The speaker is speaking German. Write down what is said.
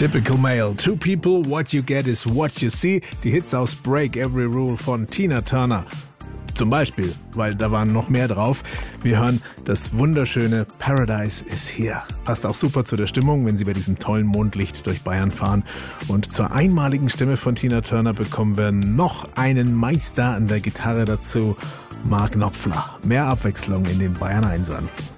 Typical Male, Two People, What You Get Is What You See. Die Hits aus Break Every Rule von Tina Turner. Zum Beispiel, weil da waren noch mehr drauf. Wir hören das wunderschöne Paradise is Here. Passt auch super zu der Stimmung, wenn Sie bei diesem tollen Mondlicht durch Bayern fahren. Und zur einmaligen Stimme von Tina Turner bekommen wir noch einen Meister an der Gitarre dazu. Mark Knopfler. Mehr Abwechslung in den Bayern Einsern.